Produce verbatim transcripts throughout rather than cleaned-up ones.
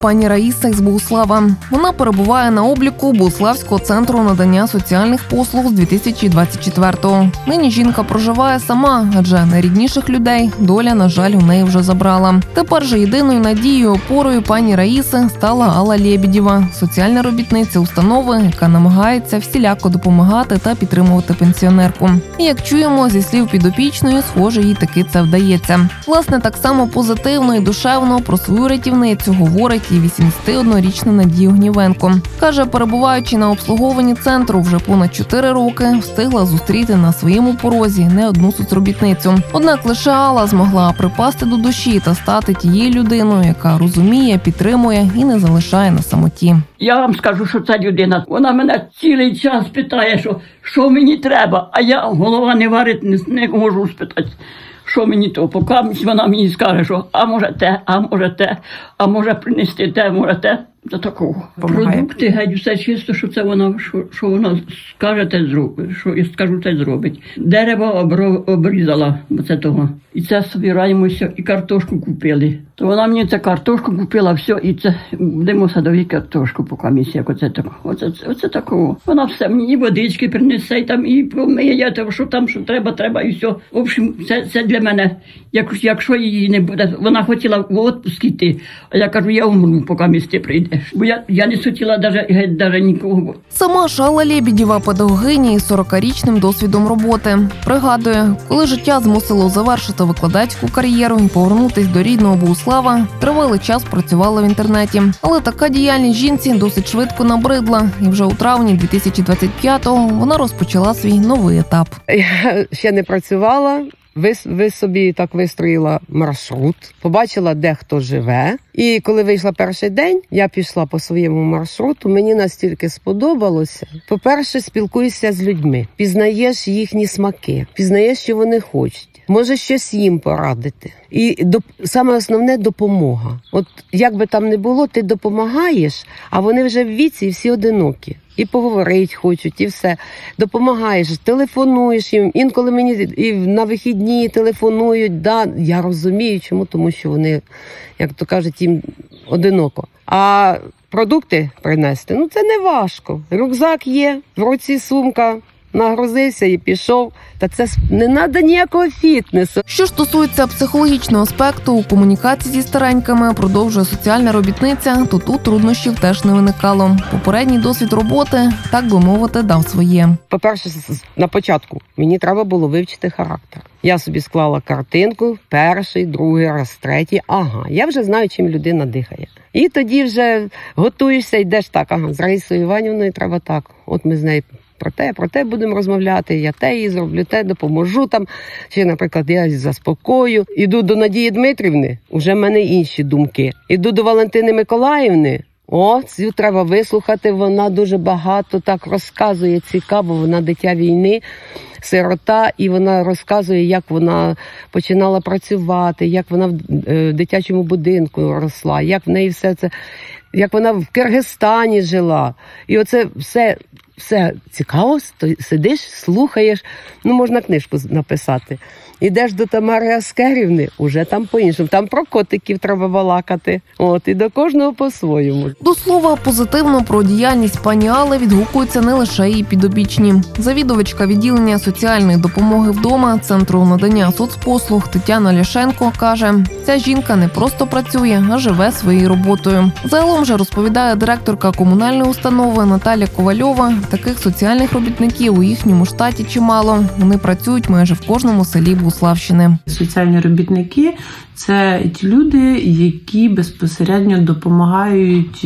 Пані Раїса із Богуслава. Вона перебуває на обліку Богуславського центру надання соціальних послуг з дві тисячі двадцять четвертого. Нині жінка проживає сама, адже найрідніших людей доля, на жаль, у неї вже забрала. Тепер же єдиною надією, опорою пані Раїси стала Алла Лєбєдєва, соціальна робітниця установи, яка намагається всіляко допомагати та підтримувати пенсіонерку. І як чуємо зі слів підопічної, схоже, їй таки це вдається. Власне, так само позитивно і душевно про свою рятівницю говорить і вісімдесятиоднорічна Надія Гнівенко. Каже, перебуваючи на обслуговуванні центру вже понад чотири роки, встигла зустріти на своєму порозі не одну соцробітницю. Однак лише Алла змогла припасти до душі та стати тією людиною, яка розуміє, підтримує і не залишає на самоті. Я вам скажу, що ця людина, вона мене цілий час питає, що, що мені треба, а я голова не варить, не, не можу спитати. Що мені то, поки вона мені скаже, що а може те, а може те, а може принести те, може те. До такого. Помагає. Продукти, геть, все чисто, що це вона, що, що вона скаже, те зробить, що я скажу, те зробить. Дерево обро, обрізала, бо це того. І це собираємося, і картошку купили. То вона мені це картошку купила, все, і це, будемо садові картошку по комісії, як оце такого. Оце, оце такого. Вона все мені і водички принесе, і там, і помиє, то, що там, що треба, треба, і все. В общем, це, це для мене, як, якщо її не буде, вона хотіла в відпуск йти, а я кажу, я умру, поки місті прийде. Бо я, я не хотіла навіть, навіть нікого. Сама ж Алла Лєбєдєва педагогиня із сорокарічним досвідом роботи. Пригадує, коли життя змусило завершити викладацьку кар'єру і повернутись до рідного Богуслава, тривалий час працювала в інтернеті. Але така діяльність жінці досить швидко набридла. І вже у травні дві тисячі двадцять п'ятого вона розпочала свій новий етап. Я ще не працювала. Ви, ви собі так вистроїла маршрут, побачила, де хто живе. І коли вийшла перший день, я пішла по своєму маршруту. Мені настільки сподобалося. По-перше, спілкуєшся з людьми, пізнаєш їхні смаки, пізнаєш, що вони хочуть. Може щось їм порадити. І до, саме основне – допомога. От як би там не було, ти допомагаєш, а вони вже в віці і всі одинокі. І поговорити хочуть, і все. Допомагаєш, телефонуєш їм. Інколи мені і на вихідні телефонують. Да, я розумію, чому, тому що вони, як то кажуть, їм одиноко. А продукти принести, ну це не важко. Рюкзак є, в руці сумка. Нагрузився і пішов. Та це не треба ніякого фітнесу. Що ж стосується психологічного аспекту у комунікації зі старенькими, продовжує соціальна робітниця, то тут труднощів теж не виникало. Попередній досвід роботи, так би мовити, дав своє. По-перше, на початку мені треба було вивчити характер. Я собі склала картинку, перший, другий раз, третій. Ага, я вже знаю, чим людина дихає. І тоді вже готуєшся, йдеш так, ага, з Раїсою Іванівною треба так. От ми з нею про те, про те будемо розмовляти, я те їй зроблю, те допоможу там. Чи, наприклад, я заспокою. Іду до Надії Дмитрівни, вже в мене інші думки. Іду до Валентини Миколаївни, о, цю треба вислухати, вона дуже багато так розказує, цікаво, вона дитя війни, сирота, і вона розказує, як вона починала працювати, як вона в дитячому будинку росла, як в неї все це, як вона в Киргизстані жила. І оце все... Все цікаво, сидиш, слухаєш, ну можна книжку написати. Ідеш до Тамари Аскерівни, уже там по-іншому, там про котиків треба балакати. От, і до кожного по-своєму. До слова, позитивно про діяльність пані Алли відгукуються не лише її підопічні. Завідувачка відділення соціальної допомоги вдома Центру надання соцпослуг Тетяна Ляшенко каже, ця жінка не просто працює, а живе своєю роботою. Загалом же, розповідає директорка комунальної установи Наталя Ковальова, таких соціальних робітників у їхньому штаті чимало. Вони працюють майже в кожному селі Богуславщини. Соціальні робітники – це ті люди, які безпосередньо допомагають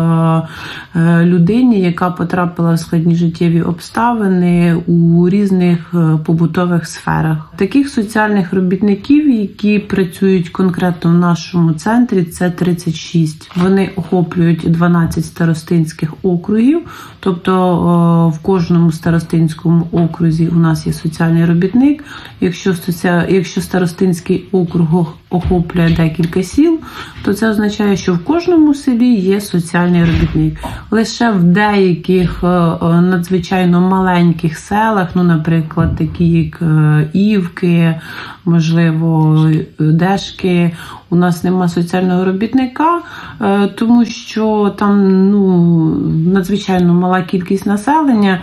людині, яка потрапила в складні життєві обставини у різних побутових сферах. Таких соціальних робітників, які працюють конкретно в нашому центрі, це тридцять шість. Вони охоплюють дванадцять старостинських округів, тобто в кожному старостинському окрузі у нас є соціальний робітник. Якщо, якщо старостинський округ охоплює декілька сіл, то це означає, що в кожному селі є соціальний робітник. Лише в деяких надзвичайно маленьких селах, ну, наприклад, такі як Івки, можливо, Дешки, у нас нема соціального робітника, тому що там, ну, надзвичайно мала кількість населення.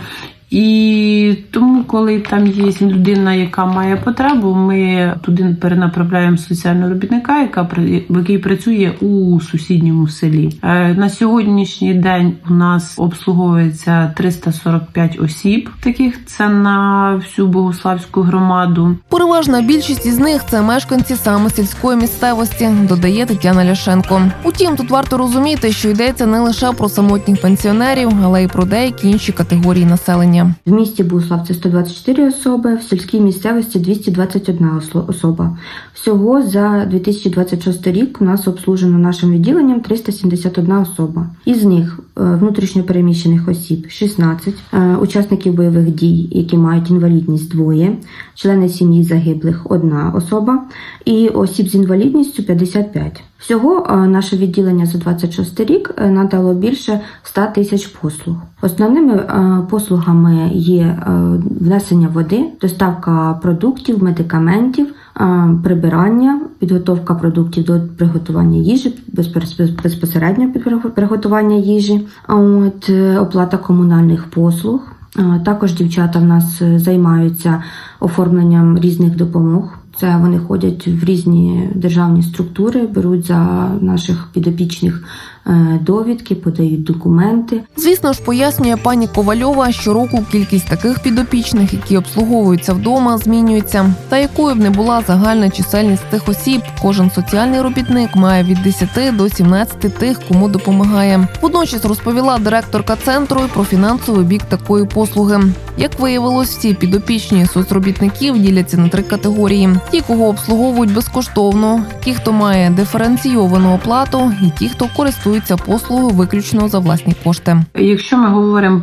І тому, коли там є людина, яка має потребу, ми туди перенаправляємо соціального робітника, яка, який працює у сусідньому селі. На сьогоднішній день у нас обслуговується триста сорок п'ять осіб, таких це на всю Богуславську громаду. Переважна більшість із них – це мешканці саме сільської місцевості, додає Тетяна Ляшенко. Утім, тут варто розуміти, що йдеться не лише про самотніх пенсіонерів, але й про деякі інші категорії населення. В місті Богуслав це сто двадцять чотири особи, в сільській місцевості двісті двадцять одна особа. Всього за дві тисячі двадцять шостий рік у нас обслужено нашим відділенням триста сімдесят одна особа. Із них внутрішньо переміщених осіб шістнадцять, учасників бойових дій, які мають інвалідність двоє, члени сім'ї загиблих одна особа і осіб з інвалідністю п'ятдесят п'ять. Всього наше відділення за двадцять шостий рік надало більше ста тисяч послуг. Основними послугами є внесення води, доставка продуктів, медикаментів, прибирання, підготовка продуктів до приготування їжі, безпосередньо приготування їжі, от, оплата комунальних послуг. Також дівчата в нас займаються оформленням різних допомог. Це вони ходять в різні державні структури, беруть за наших підопічних довідки, подають документи. Звісно ж, пояснює пані Ковальова, щороку кількість таких підопічних, які обслуговуються вдома, змінюється. Та якою б не була загальна чисельність цих осіб, кожен соціальний робітник має від десяти до сімнадцяти тих, кому допомагає. Водночас розповіла директорка центру про фінансовий бік такої послуги. Як виявилось, всі підопічні соцробітників діляться на три категорії. Ті, кого обслуговують безкоштовно, ті, хто має диференційовану оплату, і ті, хто користується послугою виключно за власні кошти. Якщо ми говоримо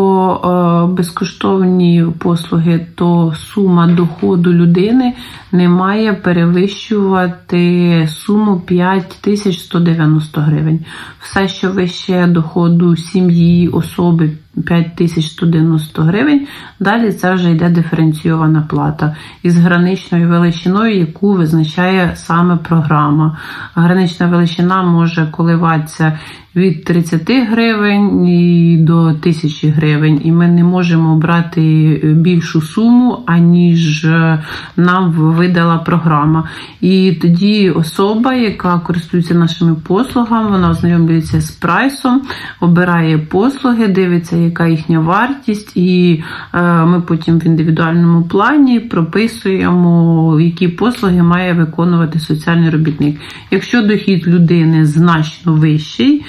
про е, безкоштовні послуги, то сума доходу людини не має перевищувати суму п'ять тисяч сто дев'яносто гривень. Все, що вище доходу сім'ї, особи, п'ять тисяч сто дев'яносто гривень, далі це вже йде диференційована плата із граничною величиною, яку визначає саме програма. Гранична величина може коливатися від тридцяти гривень і до тисячі гривень. І ми не можемо брати більшу суму, аніж нам видала програма. І тоді особа, яка користується нашими послугами, вона ознайомлюється з прайсом, обирає послуги, дивиться, яка їхня вартість, і е, ми потім в індивідуальному плані прописуємо, які послуги має виконувати соціальний робітник. Якщо дохід людини значно вищий,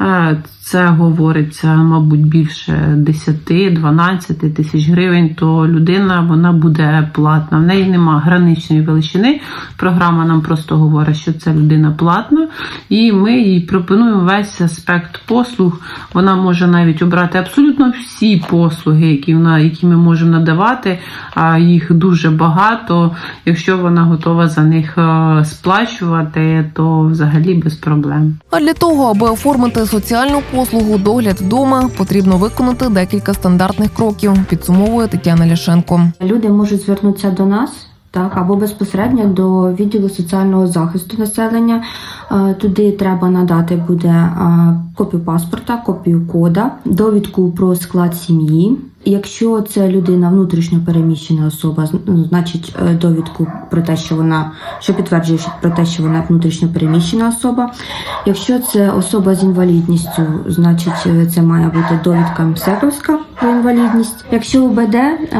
це говориться, мабуть, більше десять-дванадцять тисяч гривень, то людина, вона буде платна. В неї нема граничної величини. Програма нам просто говорить, що це людина платна, і ми їй пропонуємо весь аспект послуг. Вона може навіть обрати абсолютно всі послуги, які, вона, які ми можемо надавати, а їх дуже багато. Якщо вона готова за них сплачувати, то взагалі без проблем. А для того, аби оформити соціальну послугу «Догляд вдома», потрібно виконати декілька стандартних кроків, підсумовує Тетяна Ляшенко. Люди можуть звернутися до нас, так, або безпосередньо до відділу соціального захисту населення. Туди треба надати буде копію паспорта, копію кода, довідку про склад сім'ї. Якщо це людина внутрішньо переміщена особа, значить довідку про те, що вона, що підтверджує про те, що вона внутрішньо переміщена особа. Якщо це особа з інвалідністю, значить це має бути довідка МСЕКовська про інвалідність. Якщо УБД,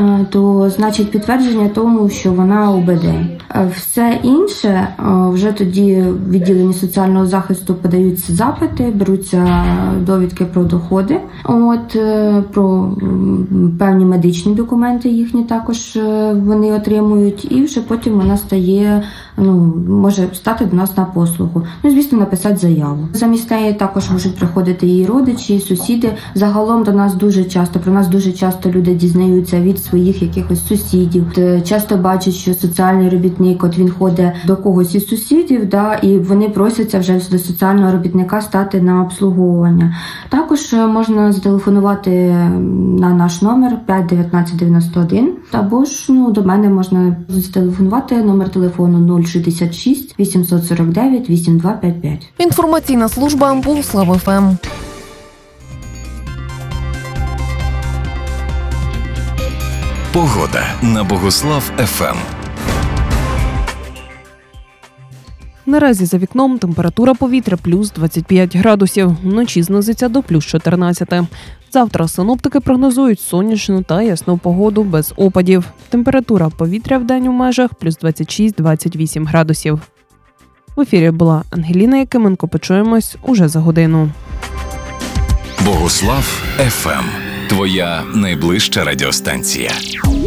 то значить підтвердження тому, що вона УБД. Все інше вже тоді в відділенні соціального захисту подаються запити, беруться довідки про доходи, от про певні медичні документи їхні також вони отримують, і вже потім вона стає, ну, може стати до нас на послугу. Ну, звісно, написати заяву. Замість неї також можуть приходити її родичі, сусіди. Загалом до нас дуже часто, про нас дуже часто люди дізнаються від своїх якихось сусідів. Часто бачать, що соціальний робітник, от він ходить до когось із сусідів, да, і вони просяться вже до соціального робітника стати на обслуговування. Також можна зателефонувати на наш номер п'ять дев'ятнадцять дев'яносто один, або ж ну, до мене можна зателефонувати номер телефону нуль шістдесят шість вісімсот сорок дев'ять вісімдесят два п'ятдесят п'ять. Інформаційна служба Богуслав еф ем. Погода на Богуслав еф ем. Наразі за вікном температура повітря плюс двадцять п'ять градусів, вночі знизиться до плюс чотирнадцять. Завтра синоптики прогнозують сонячну та ясну погоду без опадів. Температура повітря вдень у межах плюс двадцять шість - двадцять вісім градусів. В ефірі була Ангеліна Якименко. Почуємось уже за годину. Богуслав еф ем. Твоя найближча радіостанція.